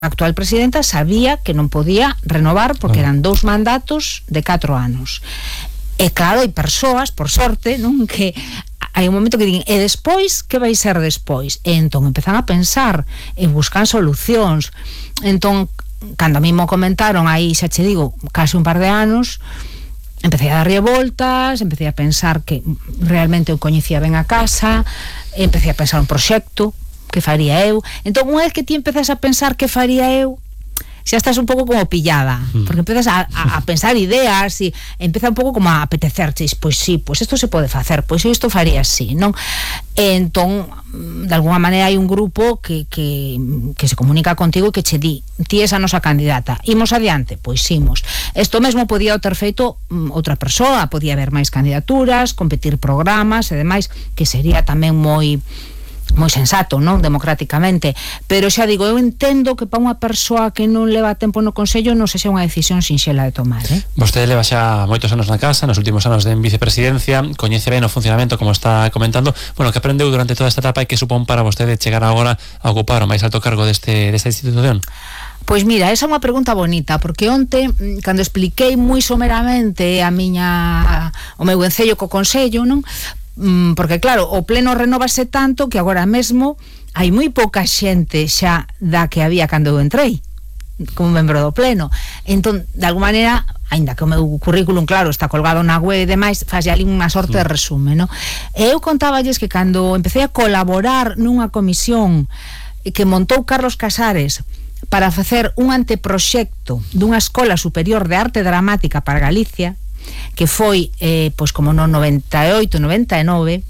actual presidenta sabía que non podía renovar porque eran 2 mandatos de 4 anos. E claro, hai persoas, por sorte, non, que hai un momento que din, e despois, que vai ser despois? E entón empezan a pensar e buscan solucións. Entón, cando a mí mo comentaron aí, xa che digo, case un par de anos, empecé a darlle voltas, empecé a pensar que realmente eu coñecía ben a casa, empecé a pensar un proxecto que faría eu. Entón, unha vez que ti empezas a pensar que faría eu, xa estás un pouco como pillada, porque empezas a pensar ideas e empeza un pouco como a apetecerches, pois sí, pois isto se pode facer, pois isto faría así, non? E entón, de alguna maneira hai un grupo que se comunica contigo e que che di, ti és a nosa candidata, imos adiante, pois imos. Isto mesmo podía ter feito outra persoa, podía haber máis candidaturas, competir programas e demais, que sería tamén moi sensato, non? Democráticamente, pero xa digo, eu entendo que para unha persoa que non leva tempo no Consello non sexa unha decisión sinxela de tomar, Vostede leva xa moitos anos na casa, nos últimos anos de vicepresidencia, coñece ben o funcionamento, como está comentando. Bueno, que aprendeu durante toda esta etapa e que supón para vostede chegar agora a ocupar o máis alto cargo desta institución? Pois mira, esa é unha pregunta bonita, porque onte, cando expliquei moi someramente o meu encello co Consello, non? Porque claro, o pleno renovase tanto que agora mesmo hai moi pouca xente xa da que había cando eu entrei como membro do pleno. Entón, de alguma maneira, aínda que o meu currículum, claro, está colgado na web e demais, faz ali unha sorte de resume, non? E eu contáballes que cando empecé a colaborar nunha comisión que montou Carlos Casares para facer un anteproxecto dunha escola superior de arte dramática para Galicia, que foi, pois como no 98, 99,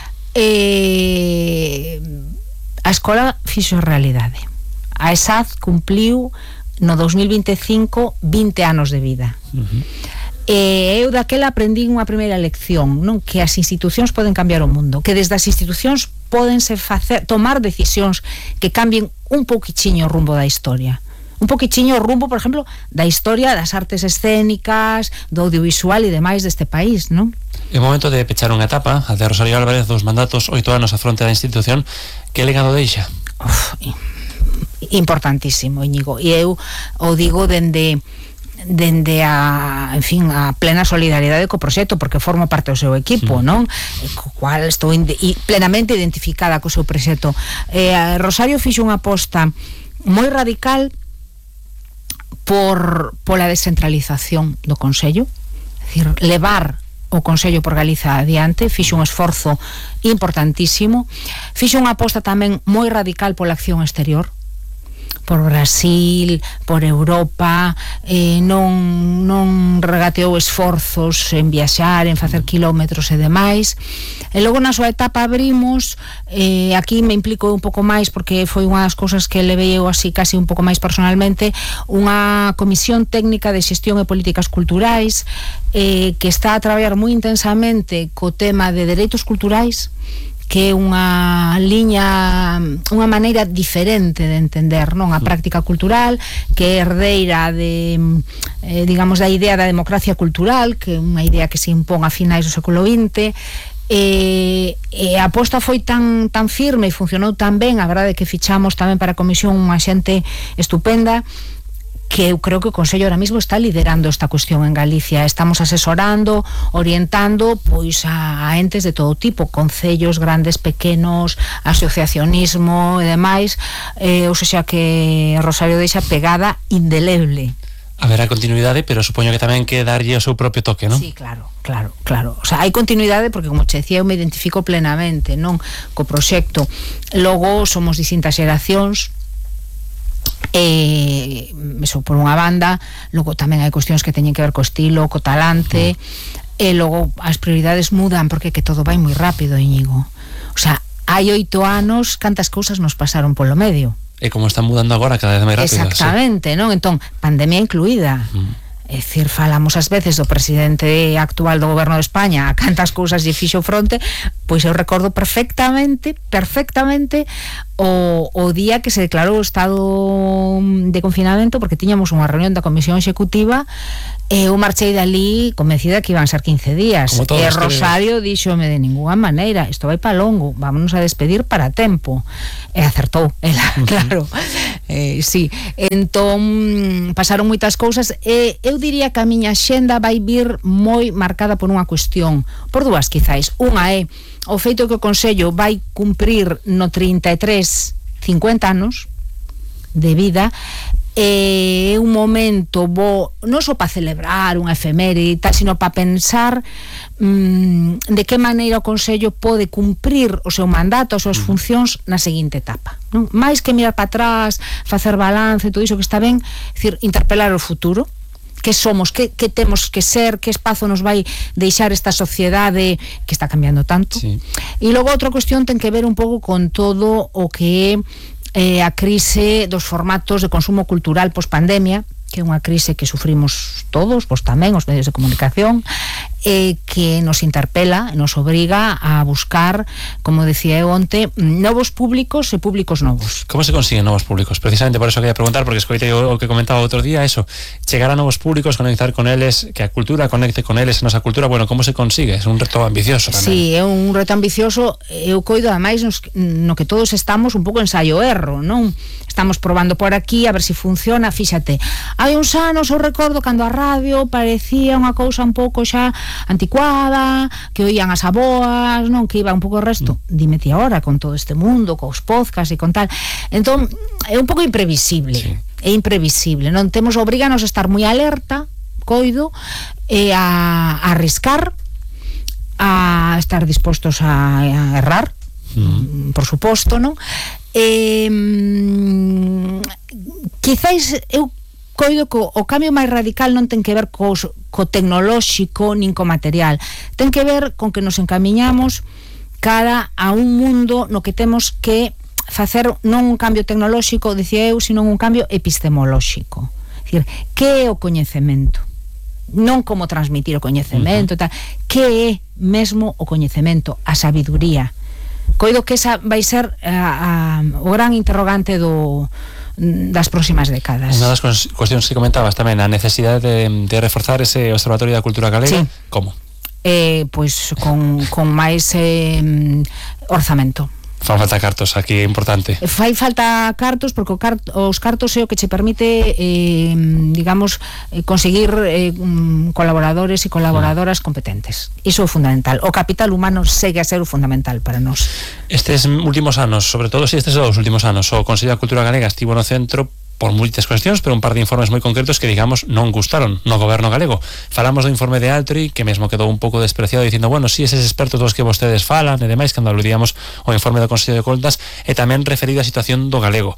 a escola fixo realidade. A ESAD cumpliu no 2025 20 anos de vida. Eu daquela aprendí unha primeira lección, non? Que as institucións poden cambiar o mundo, que desde as institucións pódense tomar decisións que cambien un pouquichiño o rumbo da historia. Un poquichiño o rumbo, por exemplo, da historia das artes escénicas, do audiovisual e demais deste país, non? É o momento de pechar unha etapa, a de Rosario Álvarez, 2 mandatos, 8 anos a fronte da institución. Que legado deixa? Importantísimo, Íñigo. E eu o digo dende a, en fin, a plena solidaridade co proxecto, porque formo parte do seu equipo, non? Co cual estou plenamente identificada co seu proxecto. Rosario fixo unha aposta moi radical pola descentralización do Consello, é dicir, levar o Consello por Galiza adiante, fixo un esforzo importantísimo, fixo unha aposta tamén moi radical pola acción exterior, por Brasil, por Europa, non regateou esforzos en viaxar, en facer kilómetros e demais. E logo na súa etapa abrimos, aquí me implico un pouco máis porque foi unha das cousas que levei eu así casi un pouco máis personalmente, unha comisión técnica de xestión e políticas culturais que está a traballar moi intensamente co tema de dereitos culturais, que é unha liña, unha maneira diferente de entender, non, a práctica cultural, que é herdeira de, digamos, da idea da democracia cultural, que é unha idea que se impón a finais do século XX, e a aposta foi tan firme e funcionou tan ben, a verdade é que fichamos tamén para a comisión unha xente estupenda, que eu creo que o Consello ahora mismo está liderando esta cuestión en Galicia. Estamos asesorando, orientando pois a entes de todo tipo, concellos grandes, pequenos, asociacionismo e demais, ou seja que Rosario deixa pegada indeleble. Haberá continuidade, pero supoño que tamén que darlle o seu propio toque, non? Sí, claro. O sea, hai continuidade porque, como che decía, eu me identifico plenamente, non, co proxecto. Logo somos distintas xeracións, eso por unha banda, logo tamén hai cuestións que teñen que ver co estilo, co talante, e logo as prioridades mudan porque que todo vai moi rápido, Íñigo. O sea, hai 8 anos cantas cousas nos pasaron polo medio. E como están mudando agora cada vez máis rápido. Exactamente, non? Entón, pandemia incluída. É dicir, falamos ás veces do presidente actual do goberno de España, a cantas cousas lle fixo fronte, pois eu recordo perfectamente o día que se declarou o estado de confinamento, porque tiñamos unha reunión da Comisión Executiva e eu marchei dali convencida que iban ser 15 días. E Rosario díxome, de ninguna maneira, isto vai para longo, vámonos a despedir para tempo. E acertou, ela, claro. Sí, entón pasaron moitas cousas e eu diría que a miña xenda vai vir moi marcada por unha cuestión, por dúas quizáis. Unha é o feito que o Consello vai cumprir no 33 50 anos de vida. É un momento bo non só para celebrar unha efeméride e tal, sino para pensar de que maneira o Consello pode cumprir o seu mandato, as súas funcións na seguinte etapa, non? Máis que mirar para atrás, facer balance, todo iso que está ben, decir, interpelar o futuro, que somos, que temos que ser, que espazo nos vai deixar esta sociedade que está cambiando tanto. Sí. E logo outra cuestión ten que ver un pouco con todo o que é a crise dos formatos de consumo cultural post-pandemia, que é unha crise que sufrimos todos, pois tamén os medios de comunicación, que nos interpela, nos obriga a buscar, como decía eu onte, novos públicos e públicos novos. Como se consiguen novos públicos? Precisamente por eso quería preguntar, porque escoitei o que comentaba outro día, eso, chegar a novos públicos, conectar con eles, que a cultura conecte con eles, a nosa cultura, bueno, como se consigue? É un reto ambicioso tamén. Sí, é un reto ambicioso, eu coido ademais no que todos estamos un pouco ensaio-erro, non? Estamos probando por aquí a ver se funciona. Fíxate, hai uns anos eu recordo cando a radio parecía unha cousa un pouco xa anticuada, que oían as aboas, non, que iba un pouco o resto. Dime ti agora con todo este mundo, cos podcasts e con tal. Entón, é un pouco imprevisible. Sí. É imprevisible, non? Obriganos a estar moi alerta, coido, e a arriscar, a estar dispostos a errar, por suposto, non? Quizáis eu coido que o cambio máis radical non ten que ver co tecnolóxico nin co material, ten que ver con que nos encamiñamos cara a un mundo no que temos que facer non un cambio tecnolóxico, dicía eu, sino un cambio epistemolóxico. É dicir, que é o coñecemento? Non como transmitir o coñecemento, tal, que é mesmo o coñecemento, a sabiduría. Coido que esa vai ser o gran interrogante das próximas décadas. Unha das cuestións que comentabas tamén, a necesidade de reforzar ese Observatorio da Cultura Galega. Sí. Como? Pois con máis orzamento. Fan falta cartos, aquí é importante. Fai falta cartos porque os cartos é o que che permite digamos, conseguir colaboradores e colaboradoras competentes. Iso é fundamental. O capital humano segue a ser o fundamental para nós. Estes últimos anos, sobre todo estes dos últimos anos, o Consello da Cultura Galega estivo no centro por múltiples cuestións, pero un par de informes moi concretos que, digamos, non gustaron no goberno galego. Falamos do informe de Altri, que mesmo quedou un pouco despreciado, dicindo, bueno, si eses expertos dos que vostedes falan e demais, cando aludíamos o informe do Consello de Contas, e tamén referido á situación do galego.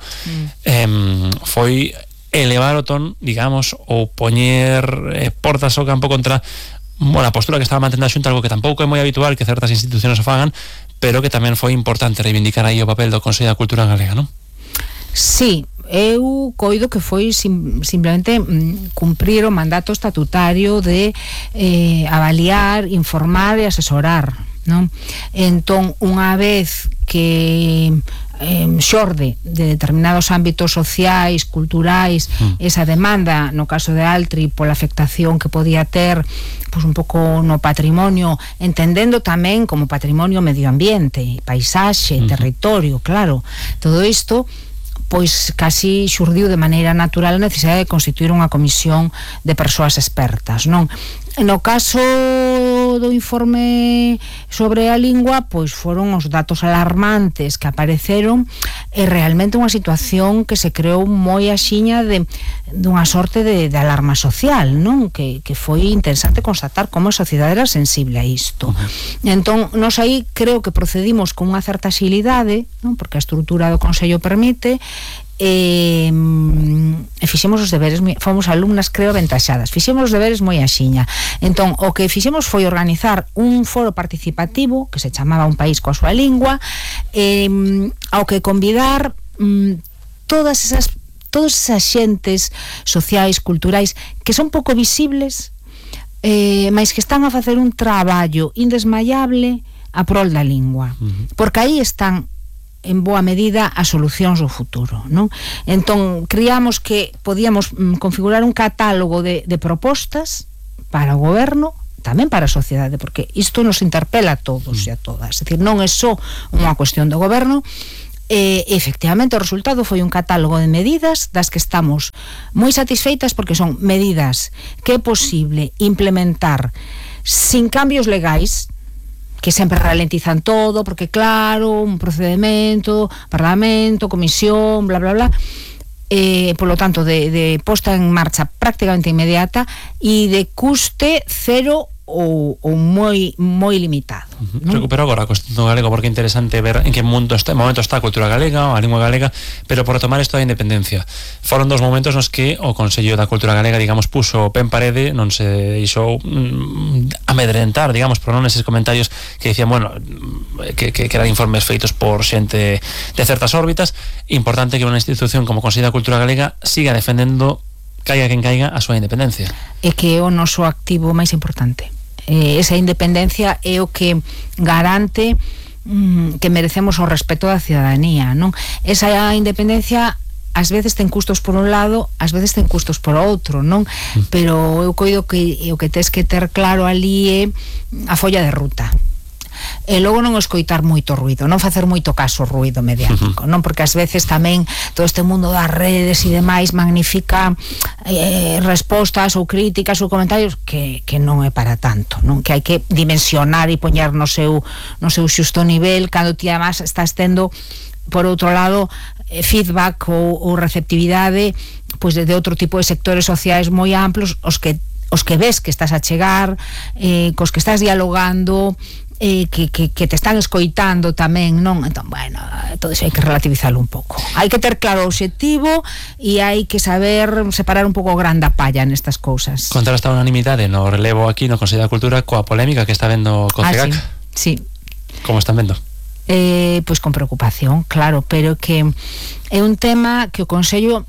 Foi elevar o ton, digamos, ou poñer portas ao campo contra a postura que estaba mantendo a Xunta, algo que tampouco é moi habitual que certas institucións o fagan, pero que tamén foi importante reivindicar aí o papel do Consello da Cultura Galega, non? Sí, eu coido que foi simplemente cumprir o mandato estatutario de avaliar, informar e asesorar, non? Entón, unha vez que xorde de determinados ámbitos sociais, culturais, esa demanda, no caso de Altri, pola afectación que podía ter pois un pouco no patrimonio, entendendo tamén como patrimonio medio ambiente, paisaxe, territorio, claro, todo isto, pois casi xurdiu de maneira natural a necesidade de constituir unha comisión de persoas expertas, non? No caso do informe sobre a lingua, pois foron os datos alarmantes que apareceron e realmente unha situación que se creou moi axiña dunha sorte de alarma social, non? Que foi interesante constatar como a sociedade era sensible a isto. Entón, nos aí creo que procedimos con unha certa xilidade, non? Porque a estrutura do Consello permite, e fixemos os deberes, fomos alumnas creo aventaxadas, fixemos os deberes moi axiña. Entón, o que fixemos foi organizar un foro participativo que se chamaba Un País coa súa lingua, ao que convidar todas esas xentes sociais, culturais que son pouco visibles, mais que están a facer un traballo indesmayable a prol da lingua, porque aí están en boa medida as solucións do futuro, non? Entón, criamos que podíamos configurar un catálogo de propostas para o goberno, tamén para a sociedade, porque isto nos interpela a todos e a todas, é dicir, non é só unha cuestión do goberno. Efectivamente, o resultado foi un catálogo de medidas das que estamos moi satisfeitas, porque son medidas que é posible implementar sin cambios legais, que sempre ralentizan todo, porque claro, un procedimento, parlamento, comisión, bla, bla, bla, polo tanto, de posta en marcha prácticamente inmediata e de custe cero ou moi limitado. Recupero agora a cuestión galego, porque é interesante ver en que momento está a cultura galega, a lingua galega, pero por retomar isto da independencia. Foron dos momentos nos que o Consello da Cultura Galega, digamos, puso o pé en parede, non se deixou amedrentar, digamos, por non eses comentarios que decían, bueno, que eran informes feitos por xente de certas órbitas. Importante que unha institución como o Consello da Cultura Galega siga defendendo, caiga quen caiga, a súa independencia. É que é o noso activo máis importante. Esa independencia é o que garante que merecemos o respeto da cidadanía, non? Esa independencia ás veces ten custos por un lado, ás veces ten custos por outro, non? Pero eu coido que o que tes que ter claro ali é a folla de ruta. E logo non escoitar moito ruido, non facer moito caso ao ruido mediático, non? Porque ás veces tamén todo este mundo das redes e demais magnifica respostas ou críticas ou comentarios que non é para tanto, non? Que hai que dimensionar e poñer no seu xusto nivel, cando ti además estás tendo por outro lado feedback ou receptividade pois de outro tipo de sectores sociais moi amplos, os que ves que estás a chegar, cos que estás dialogando, que te están escoitando tamén, non? Entón, bueno, todo iso hai que relativizarlo un pouco. Hai que ter claro o obxectivo e hai que saber separar un pouco o gran da palla nestas cousas. Contar esta unanimidade no relevo aquí no Consello da Cultura coa polémica que está vendo con CEGAC. Sí. Como están vendo? Pois con preocupación, claro, pero que é un tema que o Consello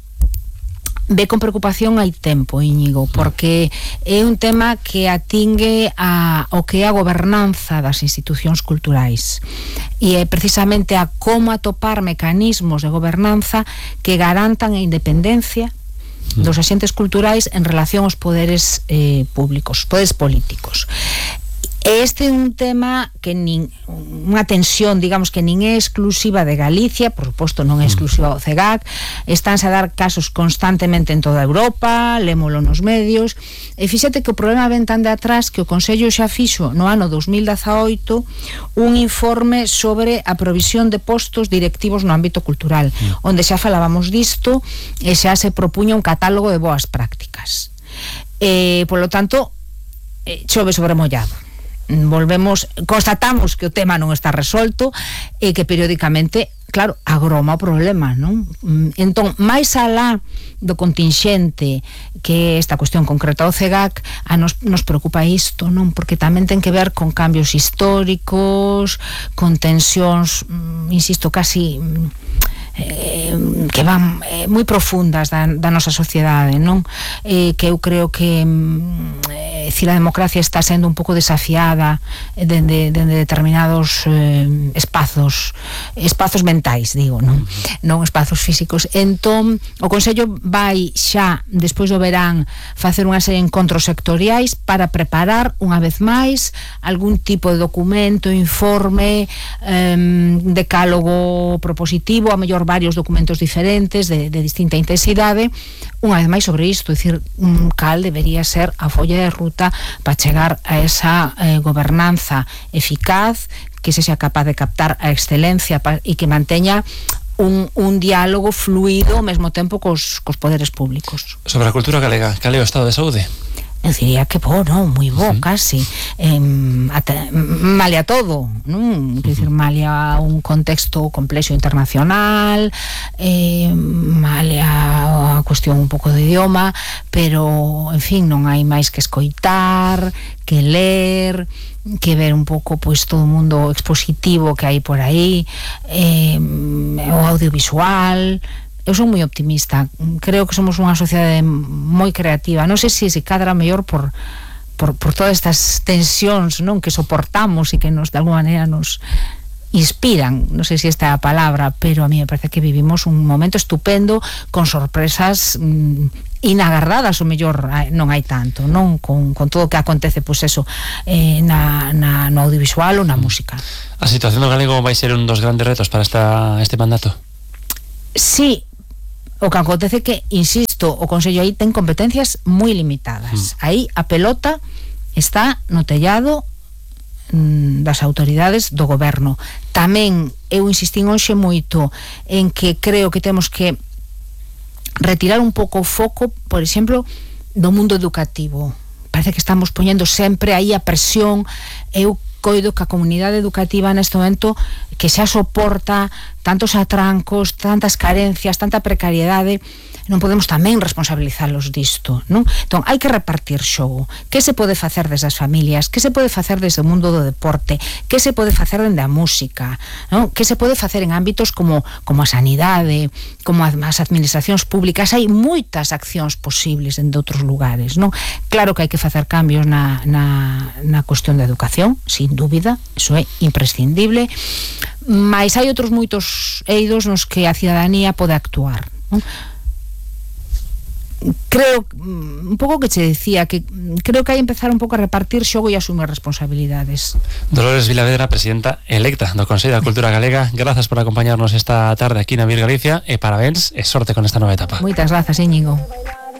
ve con preocupación hai tempo, Íñigo, porque é un tema que atingue ao que é a gobernanza das institucións culturais e é precisamente a como atopar mecanismos de gobernanza que garantan a independencia dos axentes culturais en relación aos poderes públicos, poderes políticos. Este é un tema que unha tensión, digamos, que nin é exclusiva de Galicia, por suposto non é exclusiva do CEGAC, estánse a dar casos constantemente en toda Europa, lémolo nos medios, e fíxate que o problema ven tan de atrás que o Consello xa fixo no ano 2018 un informe sobre a provisión de postos directivos no ámbito cultural, onde xa falábamos disto e xa se propuña un catálogo de boas prácticas. Polo tanto, chove sobre mollado. Constatamos que o tema non está resolto e que periódicamente, claro, agroma o problema, non? Entón, máis alá do contingente que esta cuestión concreta do CEGAC, nos preocupa isto, non? Porque tamén ten que ver con cambios históricos, con tensións, insisto, casi que van moi profundas da nosa sociedade, non? Que eu creo que a democracia está sendo un pouco desafiada dende determinados espazos mentais, digo, non espazos físicos. Entón, o Consello vai xa, despois do verán, facer unha serie de encontros sectoriais para preparar, unha vez máis, algún tipo de documento, informe, decálogo propositivo, a mellor varios documentos diferentes de distinta intensidade, unha vez máis sobre isto, é dicir, cal debería ser a folla de ruta para chegar a esa gobernanza eficaz, que sexa capaz de captar a excelencia e que manteña un diálogo fluido ao mesmo tempo cos poderes públicos. Sobre a cultura galega, cal é o estado de saúde? Eu diría que bo, non? Moi bo, casi. Malia todo, non? Quer dizer, malia un contexto complexo internacional, malia a cuestión un pouco de idioma, pero, en fin, non hai máis que escoitar, que ler, que ver un pouco, pois, todo o mundo expositivo que hai por aí, o audiovisual. Eu son moi optimista, creo que somos unha sociedade moi creativa, non sei se cadra mellor por todas estas tensións, non, que soportamos e que nos, de alguma maneira, nos inspiran, non sei se esta é a palabra, pero a mí me parece que vivimos un momento estupendo con sorpresas inagardadas, o mellor non hai tanto, non con todo o que acontece, pois eso, no audiovisual ou na música. A situación do galego vai ser un dos grandes retos para este mandato? Sí, o que acontece que, insisto, o Consello aí ten competencias moi limitadas. Aí a pelota está no tellado das autoridades do goberno. Tamén eu insistín hoxe moito en que creo que temos que retirar un pouco o foco, por exemplo, do mundo educativo. Parece que estamos poñendo sempre aí a presión. Eu coido que a comunidade educativa neste momento que xa soporta tantos atrancos, tantas carencias, tanta precariedade, non podemos tamén responsabilizalos disto, non? Entón, hai que repartir xogo. Que se pode facer desde as familias? Que se pode facer desde o mundo do deporte? Que se pode facer dende a música? Non? Que se pode facer en ámbitos como a sanidade, como as administracións públicas? Hai moitas accións posibles en outros lugares, non? Claro que hai que facer cambios na cuestión da educación, sin dúbida, iso é imprescindible, mas hai outros moitos eidos nos que a cidadanía pode actuar, non? Creo, un pouco que che decía, que creo que hai empezar un pouco a repartir xogo e asumir responsabilidades. Dolores Vilavedra, presidenta electa do Consello da Cultura Galega, grazas por acompañarnos esta tarde aquí na Vir Galicia e parabéns e sorte con esta nova etapa. Moitas grazas, Íñigo.